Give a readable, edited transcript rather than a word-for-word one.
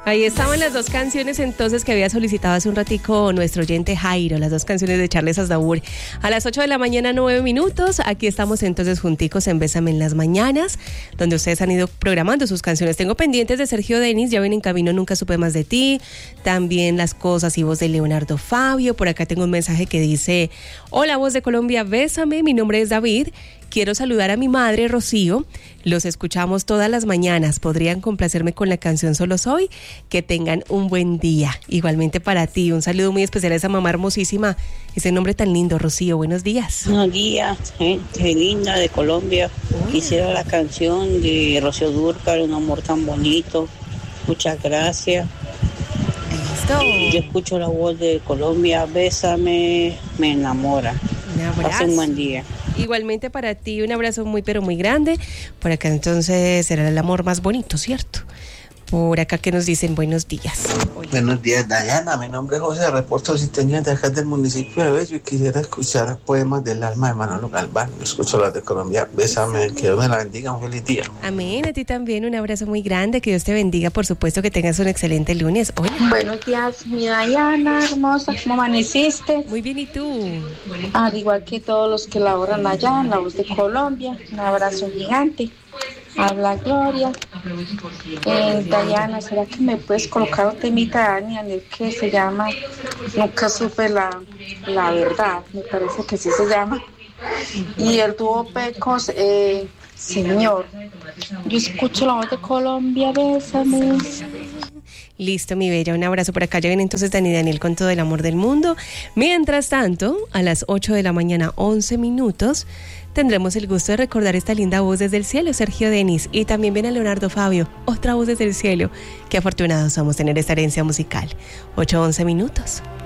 Ahí estaban las dos canciones entonces que había solicitado hace un ratico nuestro oyente Jairo, las dos canciones de Charles Aznavour. A las 8 de la mañana, 9 minutos, aquí estamos entonces junticos en Bésame en las Mañanas, donde ustedes han ido programando sus canciones. Tengo pendientes de Sergio Denis, Ya ven en camino, Nunca supe más de ti, también Las cosas y voz de Leonardo Fabio. Por acá tengo un mensaje que dice: hola, voz de Colombia, bésame, mi nombre es David. Quiero saludar a mi madre, Rocío. Los escuchamos todas las mañanas. ¿Podrían complacerme con la canción Solo Soy? Que tengan un buen día. Igualmente para ti. Un saludo muy especial a esa mamá hermosísima. Ese nombre tan lindo, Rocío. Buenos días. Buenos días, gente linda de Colombia. Quisiera la canción de Rocío Dúrcal, Un amor tan bonito. Muchas gracias. Listo. Yo escucho la voz de Colombia. Bésame, me enamora. Un abrazo. Pase un buen día. Igualmente para ti, un abrazo muy pero muy grande. Por acá entonces será el amor más bonito, ¿cierto? Por acá que nos dicen buenos días. Oye. Buenos días, Dayana. Mi nombre es José, reporto sintonía de acá del municipio de Bello y quisiera escuchar poemas del alma de Manolo Galván. Yo escucho las de Colombia. Bésame, que Dios me la bendiga. Un feliz día. Amén, a ti también un abrazo muy grande, que Dios te bendiga, por supuesto, que tengas un excelente lunes. Hola. Buenos días, mi Dayana, hermosa, ¿cómo amaneciste? Muy bien, ¿y tú? Al igual que todos los que laboran allá en la voz de Colombia, un abrazo gigante. Habla Gloria. Dayana, ¿será que me puedes colocar un temita de Dani Daniel que se llama Nunca supe la verdad? Me parece que sí se llama. Y el dúo Pecos, Señor. Yo escucho la voz de Colombia, bésame. Listo, mi bella, un abrazo por acá. Ya viene entonces Dani Daniel con todo el amor del mundo. Mientras tanto, a las 8 de la mañana, 11 minutos, tendremos el gusto de recordar esta linda voz desde el cielo, Sergio Denis, y también viene Leonardo Fabio, otra voz desde el cielo. Qué afortunados somos tener esta herencia musical. 8-11 minutos.